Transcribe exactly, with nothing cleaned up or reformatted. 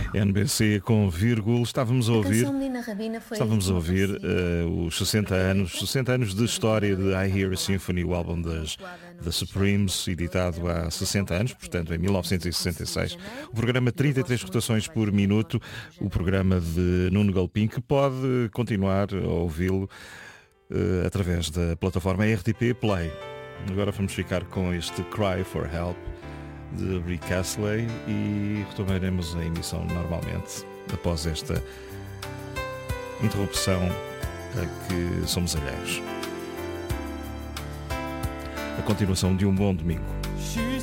N B C com vírgula. Estávamos a ouvir, canção Menina Rabina foi estávamos a ouvir assim. uh, os sessenta anos, sessenta anos de história de I Hear a Symphony, o álbum das The Supremes, editado há sessenta anos, portanto em mil novecentos e sessenta e seis. O programa trinta e três rotações por minuto, o programa de Nuno Galpim, que pode continuar a ouvi-lo uh, através da plataforma R T P Play. Agora vamos ficar com este Cry for Help de Rick Astley e retomaremos a emissão normalmente após esta interrupção a que somos alheios. A continuação de um bom domingo.